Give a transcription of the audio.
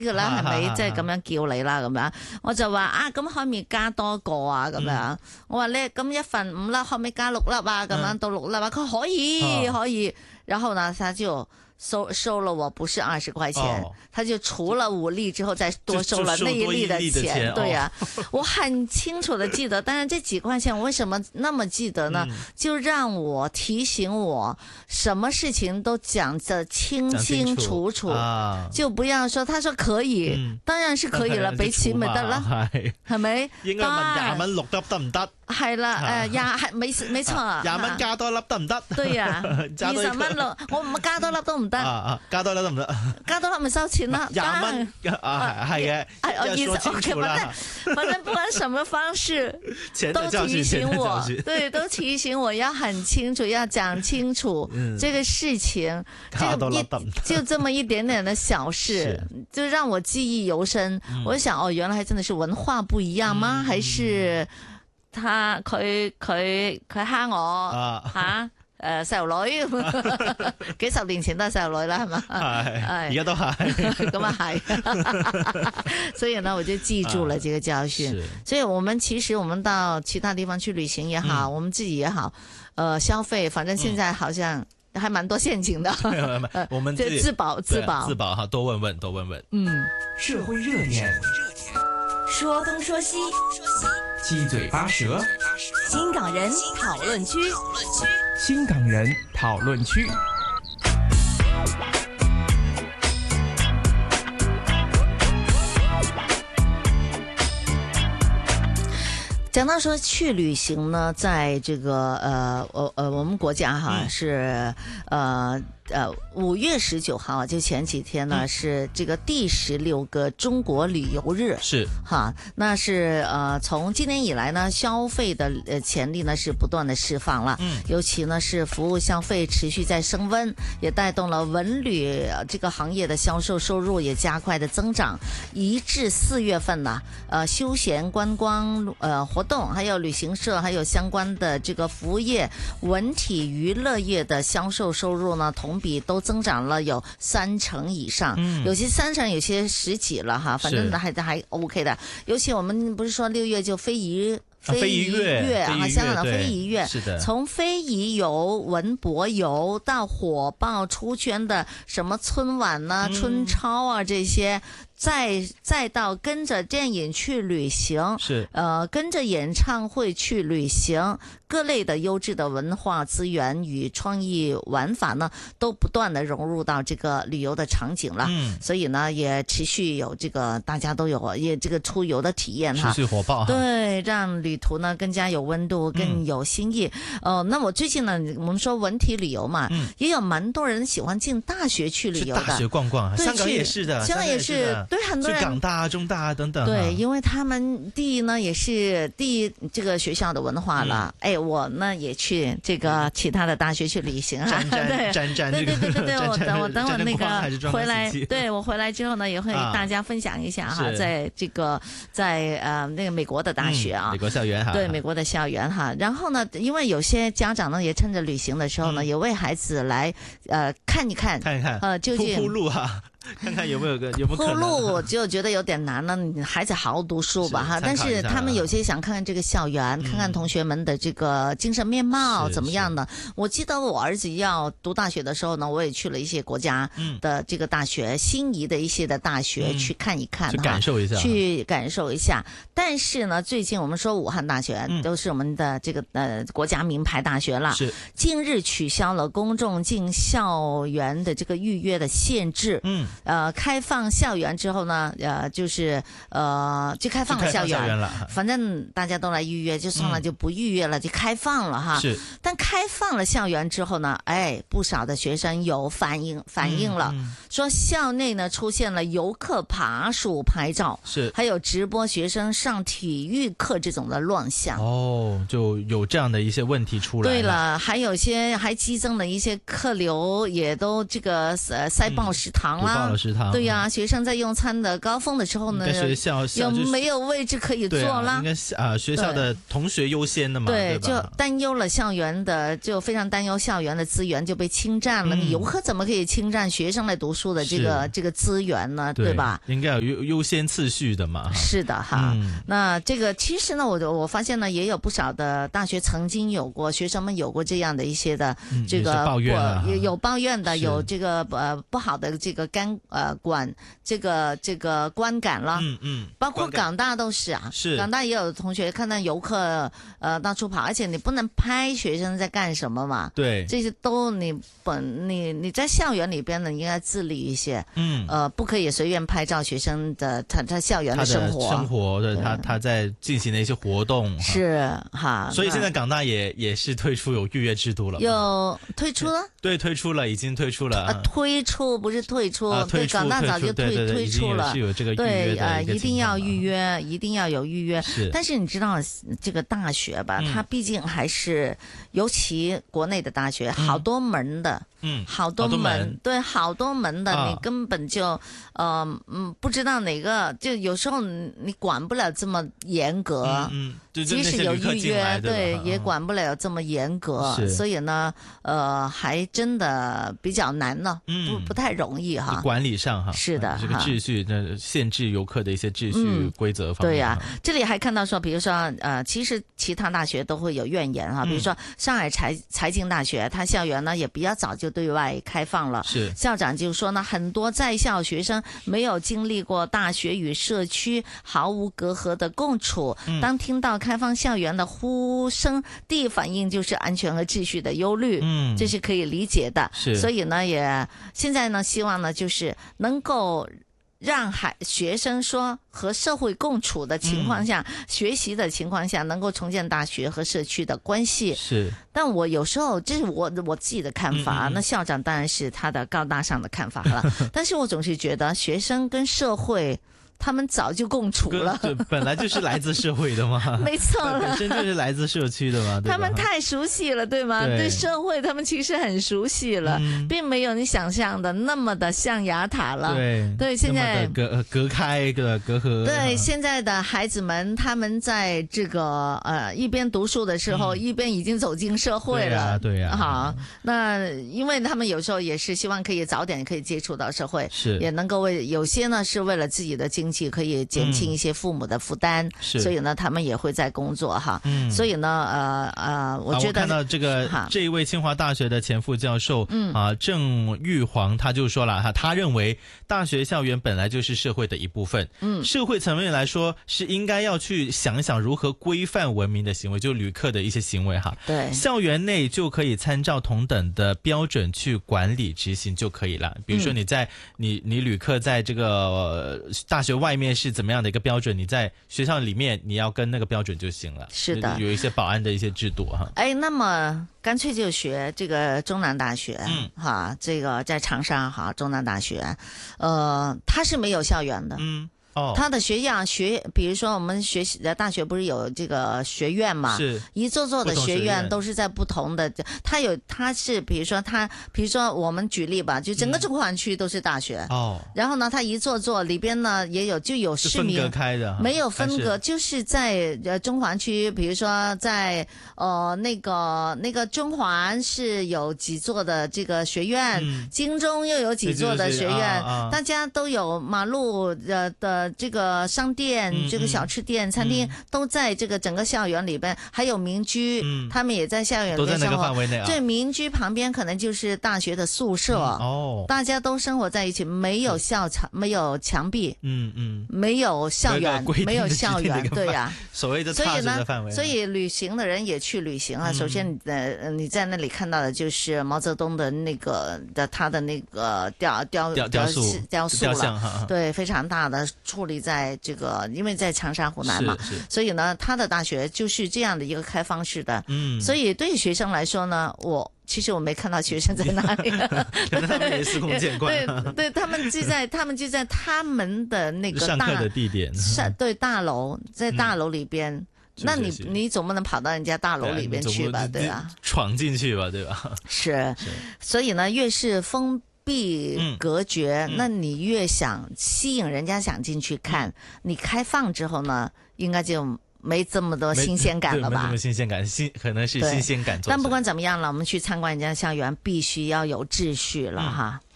個啦，係咪即係咁樣叫你啦咁樣？我就話啊，咁可唔可以加多個啊？咁樣我話咧，咁1份5粒，可唔可以加6粒啊？咁樣到6粒啊？佢可以可以，然後呢，他就收了我不是20塊錢，他就除了5粒之後再多收了那一粒的錢。對呀，我很清楚的記得，但是這幾塊錢我為什麼那麼記得呢？就讓我提醒我，什麼事情都講得清清楚楚，就不要說他說可以，當然是可以了，俾錢咪得啦，係咪？ 應該問20蚊6粒得唔得？ 係啦，沒錯 ，20蚊加多粒得唔得？ 對呀，20蚊咯，我唔加多粒都唔得， 加多粒得唔得？ 加多粒咪收錢啦 ，20蚊係嘅， 反正不管什麼方式，都提醒我，對，都提醒我要很清楚，要講清楚這個事情，就這麼一點點的小事，就讓我記憶猶深。我想原來真的是文化不一樣嗎？還是佢蝦我吓？細路女幾十年前都係細路女啦，係嘛？係， 而家都係， 咁啊係。所以呢，我就記住了這個教訓。所以我們到其他地方去旅行也好，我們自己也好，消費，反正現在好像還蠻多陷阱的。 我們自保哈，多問問。 社會熱點，說東說西，七嘴八舌，新港人討論區。新港人討論區。 講到說去旅行呢，在這個我們國家哈是5月19號，就前幾天呢，是這個第16個中國旅遊日， 是哈，那是從今年以來呢，消費的潛力呢是不斷的釋放了，尤其呢是服務消費持續在升溫，也帶動了文旅這個行業的銷售收入也加快的增長。1至4月份呢，休閒觀光活動，還有旅行社，還有相關的這個服務業、文體娛樂業的銷售收入呢，同比都增長了有30%以上，有些30%，有些10幾了哈，反正還 OK 的。尤其我們不是說6月就非遺月啊，香港的非遺月，從非遺遊、文博遊到火爆出圈的什麼春晚啊、春超啊這些。再到跟着電影去旅行，是跟着演唱會去旅行，各類的優質的文化資源與創意玩法呢，都不斷的融入到這個旅遊的場景了。所以呢，也持續有這個大家都有也這個出遊的體驗哈， 持續火爆， 對，讓旅途呢更加有溫度，更有新意。那我最近呢，我們說文體旅遊嘛，也有蠻多人喜歡進大學去旅遊的， 大學逛逛，香港也是的， 香港也是。對很多人， 港大、中大等等。 對，因為他們第一呢，也是第一這個學校的文化了。我呢也去這個其他的大學去旅行啊。 對， 我等我那個回來，對我回來之後呢，也會大家分享一下哈，在這個那個美國的大學啊， 美國校園哈， 對美國的校園哈。然後呢，因為有些家長呢也趁着旅行的時候呢，也為孩子來看一看，究竟鋪路哈。看看有沒有鋪路就覺得有點難了，孩子好好讀書吧哈。但是他們有些想看看這個校園，看看同學們的這個精神面貌怎麼樣呢？我記得我兒子要讀大學的時候呢，我也去了一些國家的這個大學，心儀的一些的大學去看一看， 去感受一下， 去感受一下。但是呢，最近我們說武漢大學都是我們的這個國家名牌大學了，近日取消了公眾進校園的這個預約的限制。開放校園之後呢，就是就開放了校園，反正大家都來預約，就算了就不預約了，就開放了哈。但開放了校園之後呢，不少的學生有反應了，說校內呢出現了遊客爬樹拍照，還有直播學生上體育課這種的亂象。 就有這樣的一些問題出來。對了，還有些還激增了一些客流，也都這個塞爆食堂啦。 爆了食堂。 对呀，学生在用餐的高峰的时候呢， 学校有没有位置可以坐啦？ 应该学校的同学优先的嘛，对吧？ 就担忧了校园的，就非常担忧校园的资源就被侵占了。你游客怎么可以侵占学生来读书的这个资源呢？对吧？ 应该有优先次序的嘛。 是的哈。那这个其实呢，我发现呢，也有不少的大学曾经有过学生们有过这样的一些的这个抱怨有抱怨的，有这个不好的这个观感了。包括港大都是啊，港大也有同学看到游客到处跑，而且你不能拍学生在干什么嘛。 对， 这些都你在校园里边呢，应该自理一些。不可以随便拍照学生的他校园的生活， 对他在进行的一些活动。 是哈， 所以现在港大也是推出有预约制度了。 有推出了？ 对，推出了，已经推出了。 推出不是退出，对，港大早就推出了， 是有这个预约的一定要预约，一定要有预约。但是你知道这个大学吧，它毕竟还是，尤其国内的大学，好多门的。好多门，对，好多门的，你根本就不知道哪个，就有时候你管不了这么严格。即使有预约，对，也管不了这么严格，所以呢，还真的比较难呢，不太容易哈。 管理上哈， 是的， 这个秩序，限制游客的一些秩序规则方面。 对呀，这里还看到说，比如说其实其他大学都会有怨言哈，比如说上海财经大学，它校园呢也比较早就对外开放了。校长就说呢，很多在校学生没有经历过大学与社区毫无隔阂的共处，当听到开放校园的呼声，第一反应就是安全和秩序的忧虑，这是可以理解的。所以呢，现在呢，希望呢，就是能够让学生说和社会共处的情况下，学习的情况下，能够重建大学和社区的关系。但我有时候这是我自己的看法，那校长当然是他的高大上的看法了。但是我总是觉得学生跟社会，他们早就共处了， 本来就是来自社会的嘛， 没错， 本身就是来自社区的嘛， 他们太熟悉了，对吗？对社会，他们其实很熟悉了，并没有你想象的那么的象牙塔了。对，现在隔开的隔阂。 对，现在的孩子们，他们在这个一边读书的时候，一边已经走进社会了。 对呀。 好，那因为他们有时候也是希望可以早点可以接触到社会，也能够有些呢是为了自己的经济可以减轻一些父母的负担，所以呢他们也会在工作哈。所以呢我觉得我看到这一位清华大学的前副教授郑玉煌他就说了他认为大学校园本来就是社会的一部分，社会层面来说是应该要去想一想如何规范文明的行为，就旅客的一些行为哈。 对， 校园内就可以参照同等的标准去管理执行就可以了。比如说你旅客在这个大学外面是怎么样的一个标准，你在学校里面你要跟那个标准就行了。 是的， 有一些保安的一些制度哈。 那么干脆就学这个中南大学，这个在长沙哈中南大学，它是没有校园的。他的比如说我们学习的大学不是有这个学院嘛？是一座座的学院都是在不同的，它是比如说我们举例吧，就整个中环区都是大学。然后呢，它一座座里边呢就有市民分隔开的， 没有分隔，就是在中环区，比如说在那个中环是有几座的这个学院，京中又有几座的学院，大家都有马路的这个商店、这个小吃店、餐厅都在这个整个校园里边，还有民居，他们也在校园里边生活。都在那个范围内啊。对，民居旁边可能就是大学的宿舍，大家都生活在一起，没有没有墙壁，没有校园，没有校园，对呀。 所谓的踏实的范围。 所以旅行的人也去旅行啊。首先你在那里看到的就是毛泽东的他的那个雕塑了，对，非常大的。矗立在这个，因为在长沙湖南嘛，所以呢，他的大学就是这样的一个开放式的。所以对于学生来说呢，其实我没看到学生在哪里， 可能他们也司空见惯。 对，他们就在他们的那个上课的地点， 对，大楼，在大楼里边。那你总不能跑到人家大楼里边去吧，对吧？ 闯进去吧，对吧？ 是，所以呢，越是封闭闭隔绝，那你越想吸引人家想进去看，你开放之後呢，應該就沒這麼多新鮮感了吧？ 沒這麼新鮮感，可能是新鮮感。 但不管怎麼樣了，我們去參觀人家校園，必須要有秩序了哈。